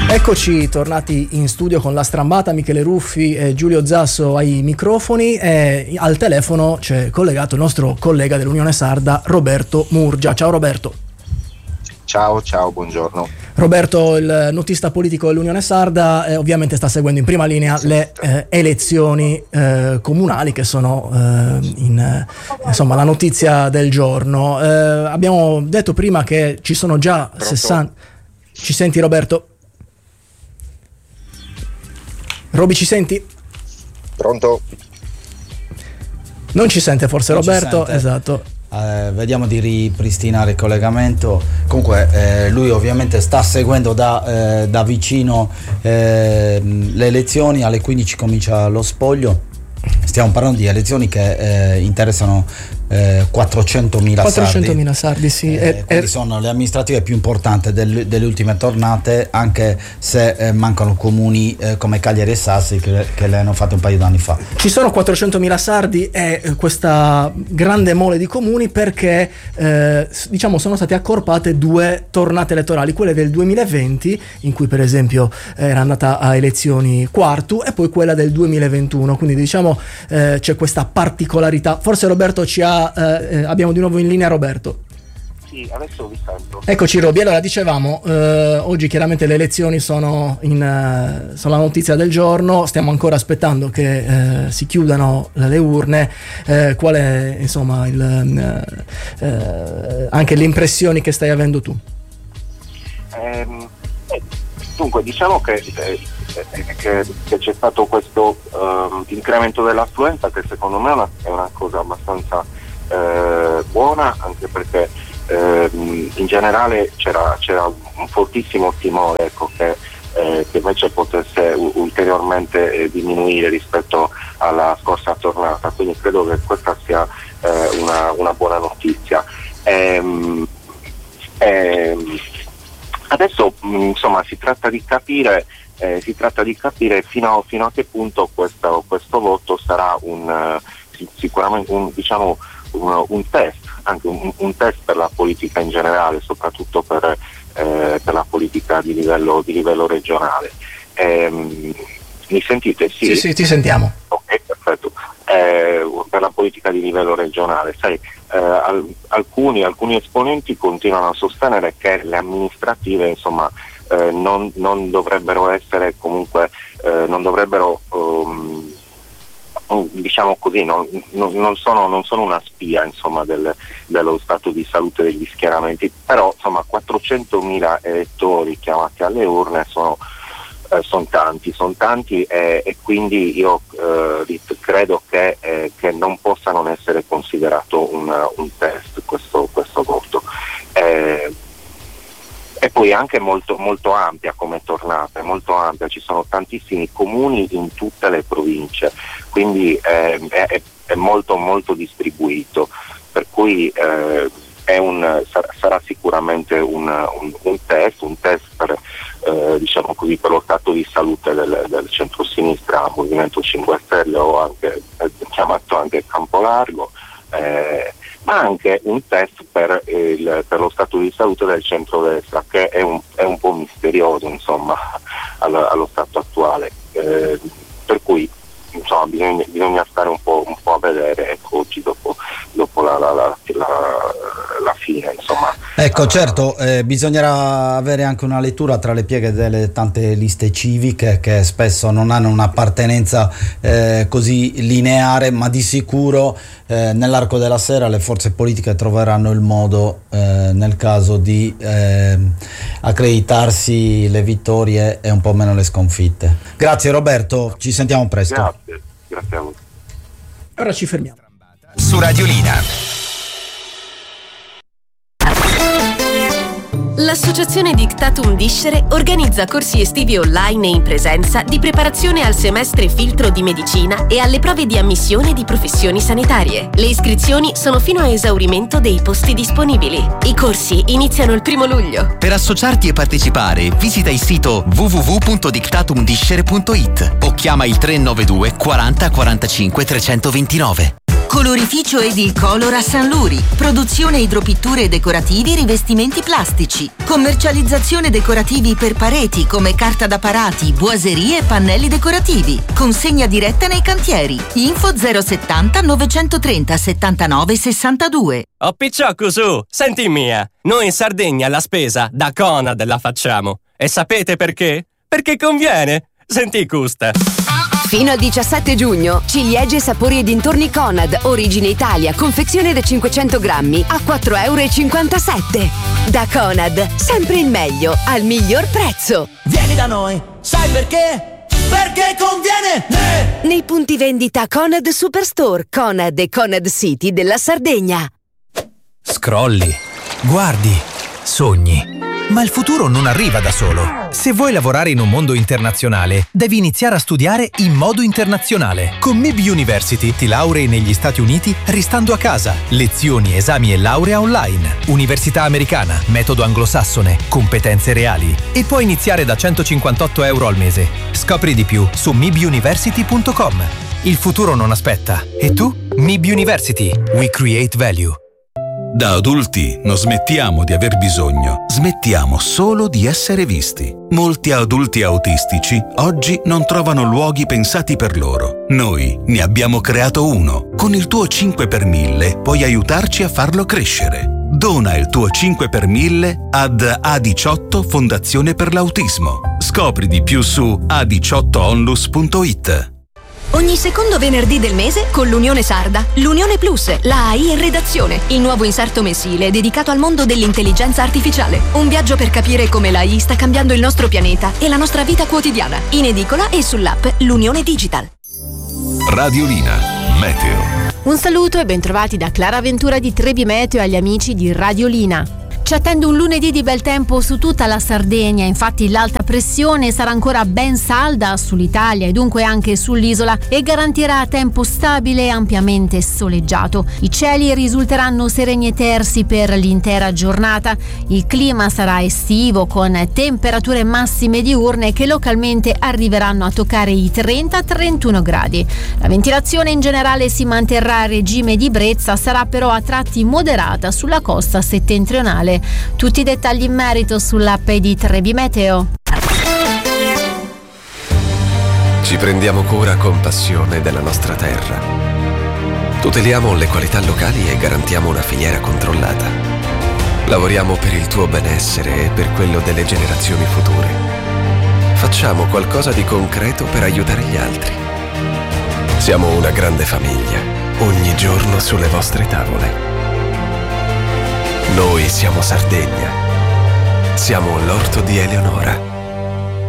Eccoci tornati in studio con la strambata, Michele Ruffi e Giulio Zasso ai microfoni, e al telefono c'è collegato il nostro collega dell'Unione Sarda, Roberto Murgia. Ciao Roberto. Ciao, buongiorno. Roberto, il notista politico dell'Unione Sarda, ovviamente sta seguendo in prima linea le elezioni comunali che sono insomma la notizia del giorno. Abbiamo detto prima che ci sono già 60... Ci senti Roberto? Roby, ci senti? Pronto? Non ci sente forse non Roberto? Sente. Esatto. Vediamo di ripristinare il collegamento. Comunque lui ovviamente sta seguendo da vicino le elezioni. Alle 15 comincia lo spoglio. Stiamo parlando di elezioni che interessano 400.000 sardi, sì. Sono le amministrative più importanti delle ultime tornate, anche se mancano comuni come Cagliari e Sassi che le hanno fatte un paio d'anni fa. Ci sono 400.000 sardi e questa grande mole di comuni perché sono state accorpate due tornate elettorali, quelle del 2020 in cui per esempio era andata a elezioni Quartu, e poi quella del 2021, quindi c'è questa particolarità. Forse Roberto abbiamo di nuovo in linea Roberto. Sì, adesso vi sento. Eccoci Roby, allora dicevamo, oggi chiaramente le elezioni sono la notizia del giorno, stiamo ancora aspettando che si chiudano le urne. Qual è insomma anche le impressioni che stai avendo tu? Dunque diciamo che c'è stato questo incremento dell'affluenza, che secondo me è una cosa abbastanza buona, anche perché in generale c'era un fortissimo timore, ecco, che invece potesse ulteriormente diminuire rispetto alla scorsa tornata, quindi credo che questa sia una buona notizia. Adesso insomma si tratta di capire fino a che punto questo voto sarà sicuramente un test, anche un test per la politica in generale, soprattutto per la politica di livello regionale. Mi sentite? Sì, ti sentiamo. Ok, perfetto. Per la politica di livello regionale, sai, alcuni esponenti continuano a sostenere che le amministrative insomma non dovrebbero essere comunque non dovrebbero diciamo così, non sono una spia insomma dello stato di salute degli schieramenti, però insomma 400.000 elettori chiamati alle urne sono tanti e quindi io credo che non possa non essere considerato un test questo voto. E poi anche molto, molto ampia come tornata, molto ampia, ci sono tantissimi comuni in tutte le province, quindi è molto, molto distribuito, per cui sarà sicuramente un test per, diciamo così, per lo stato di salute del centro-sinistra, Movimento 5 Stelle, o anche chiamato anche Campolargo, ma anche un test per lo stato di salute del centrodestra, che è un po' misterioso insomma allo stato attuale, per cui insomma bisogna stare un po' a vedere, ecco, oggi dopo la fine insomma. Ecco, certo, bisognerà avere anche una lettura tra le pieghe delle tante liste civiche che spesso non hanno un'appartenenza così lineare, ma di sicuro nell'arco della sera le forze politiche troveranno il modo, nel caso di accreditarsi le vittorie e un po' meno le sconfitte. Grazie Roberto, ci sentiamo presto. Grazie a voi. Ora ci fermiamo su Radiolina. L'Associazione Dictatum Discere organizza corsi estivi online e in presenza di preparazione al semestre filtro di medicina e alle prove di ammissione di professioni sanitarie. Le iscrizioni sono fino a esaurimento dei posti disponibili. I corsi iniziano il 1° luglio. Per associarti e partecipare, visita il sito www.dictatumdiscere.it o chiama il 392 40 45 329. Colorificio Edilcolor a San Luri. Produzione idropitture decorativi e rivestimenti plastici. Commercializzazione decorativi per pareti come carta da parati, boiserie e pannelli decorativi. Consegna diretta nei cantieri. Info 070 930 79 62. Oh picciocco su, senti mia. Noi in Sardegna la spesa da Conad la facciamo. E sapete perché? Perché conviene. Senti custa. Fino al 17 giugno, ciliegie, sapori e dintorni Conad, origine Italia, confezione da 500 grammi a 4,57 €. Da Conad, sempre il meglio, al miglior prezzo. Vieni da noi, sai perché? Perché conviene! Nei punti vendita Conad Superstore, Conad e Conad City della Sardegna. Scrolli, guardi, sogni. Ma il futuro non arriva da solo. Se vuoi lavorare in un mondo internazionale, devi iniziare a studiare in modo internazionale. Con MIB University ti laurei negli Stati Uniti restando a casa. Lezioni, esami e laurea online. Università americana, metodo anglosassone, competenze reali. E puoi iniziare da €158 al mese. Scopri di più su mibuniversity.com. Il futuro non aspetta. E tu? MIB University. We create value. Da adulti non smettiamo di aver bisogno, smettiamo solo di essere visti. Molti adulti autistici oggi non trovano luoghi pensati per loro. Noi ne abbiamo creato uno. Con il tuo 5 per 1000 puoi aiutarci a farlo crescere. Dona il tuo 5 per 1000 ad A18 Fondazione per l'Autismo. Scopri di più su a18onlus.it. Ogni secondo venerdì del mese con l'Unione Sarda, l'Unione Plus, la AI in redazione, il nuovo inserto mensile dedicato al mondo dell'intelligenza artificiale. Un viaggio per capire come l'AI sta cambiando il nostro pianeta e la nostra vita quotidiana. In edicola e sull'app L'Unione Digital. Radiolina, Meteo. Un saluto e bentrovati da Clara Ventura di Trebi Meteo agli amici di Radiolina. Ci attende un lunedì di bel tempo su tutta la Sardegna, infatti l'alta pressione sarà ancora ben salda sull'Italia e dunque anche sull'isola e garantirà tempo stabile e ampiamente soleggiato. I cieli risulteranno sereni e tersi per l'intera giornata. Il clima sarà estivo con temperature massime diurne che localmente arriveranno a toccare i 30-31 gradi. La ventilazione in generale si manterrà a regime di brezza, sarà però a tratti moderata sulla costa settentrionale. Tutti i dettagli in merito sull'app di Trebi Meteo. Ci prendiamo cura con passione della nostra terra. Tuteliamo le qualità locali e garantiamo una filiera controllata. Lavoriamo per il tuo benessere e per quello delle generazioni future. Facciamo qualcosa di concreto per aiutare gli altri. Siamo una grande famiglia, ogni giorno sulle vostre tavole. Noi siamo Sardegna. Siamo l'orto di Eleonora.